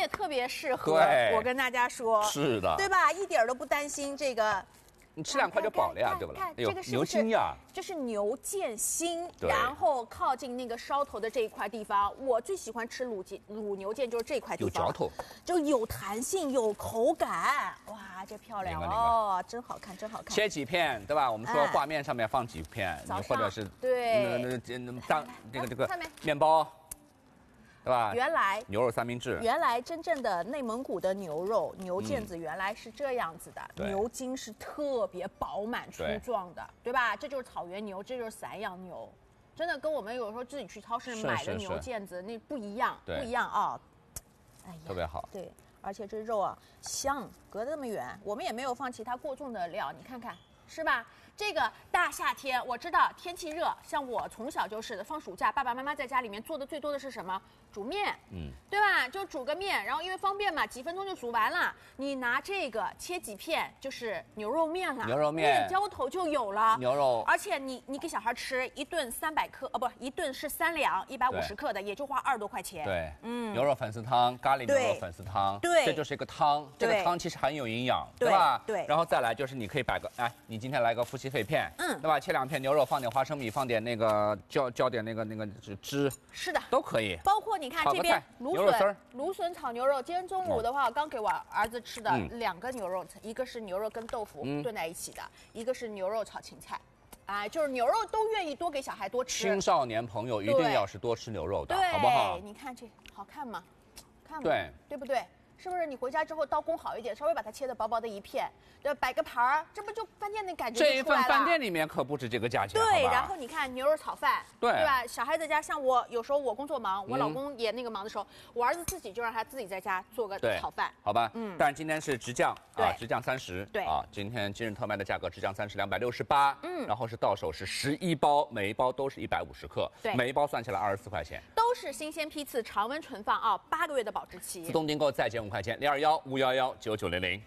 也特别适合。 对， 我跟大家说， 是的， 对吧？一点都不担心这个。 你吃2块就饱了呀，对不啦？哎呦，牛筋呀， 这是牛腱心， 对然后靠近那个梢头的这一块地方，我最喜欢吃卤牛腱，就是这块地方， 有嚼头， 就有弹性，有口感，哇，这漂亮哦，真好看，真好看。 切几片，对吧？我们说画面上面放几片，你或者是对这个面包。对吧？ 原来牛肉三明治， 原来真正的内蒙古的牛肉牛腱子原来是这样子的，牛筋是特别饱满粗壮的，对吧？这就是草原牛，这就是散养牛，真的跟我们有时候自己去超市买的牛腱子那不一样，不一样啊！哎呀， 特别好。 对，而且这肉啊香，隔得那么远，我们也没有放其他过重的料，你看看。是吧？这个大夏天，我知道天气热，像我从小就是的，放暑假，爸爸妈妈在家里面做的最多的是什么？煮面，对吧？就煮个面，然后因为方便嘛，几分钟就煮完了。你拿这个切几片，就是牛肉面了， 牛肉面浇头就有了。 牛肉， 而且你给小孩吃一顿300克，不，一顿是3两150克的，也就花20多块钱。 对，牛肉粉丝汤，咖喱牛肉粉丝汤， 对， 这就是一个汤，这个汤其实很有营养，对吧？ 对。 然后再来就是你可以摆个，哎，你今天来个夫妻肺片，对吧？切2片牛肉，放点花生米，放点那个浇点那个汁， 是的， 都可以。 包括你看这边芦笋炒牛肉，今天中午的话，我刚给我儿子吃的2个牛肉，一个是牛肉跟豆腐炖在一起的，一个是牛肉炒芹菜，哎，就是牛肉都愿意多给小孩多吃。 青少年朋友一定要是多吃牛肉的，好不好？ 你看这好看吗？看吗？ 对， 对不对？是不是你回家之后刀工好一点，稍微把它切得薄薄的一片，对，摆个盘儿，这不就饭店的感觉就出来了？ 这一份饭店里面可不止这个价钱， 对。然后你看牛肉炒饭， 对吧？小孩在家，像我有时候我工作忙，我老公也那个忙的时候，我儿子自己就让他自己在家做个炒饭， 好吧？但是今天是直降啊，直降30， 对啊，今天今日特卖的价格直降30 268，然后是到手是11包，每一包都是150克， 对， 每一包算起来24块钱， 都是新鲜批次，常温存放啊，8个月的保质期， 自动订购再减5块钱，021-511-9900。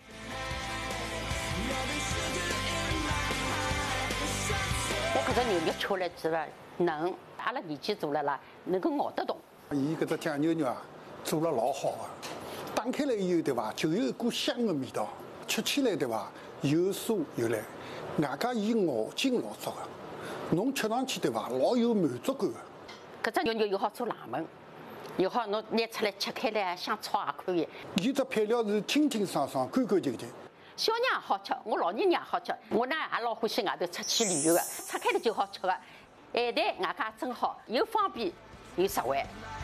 我觉着牛肉吃了之后嫩，阿拉年纪大了啦，能够咬得动。 伊搿只酱牛肉啊，做了老好啊，打开来以后对伐，就有一股香的味道，吃起来对伐，又酥又烂，外加伊咬劲老足的，侬吃上去对伐，老有满足感的。 搿只牛肉又好做冷焖，又好侬拿出来吃开来像炒也可以。 伊只配料是清清爽爽、干干净净。 小人也好吃，我老人也好吃。我呢也老欢喜外头出去旅游的，拆开了就好吃的。咸淡外加真好，又方便又实惠。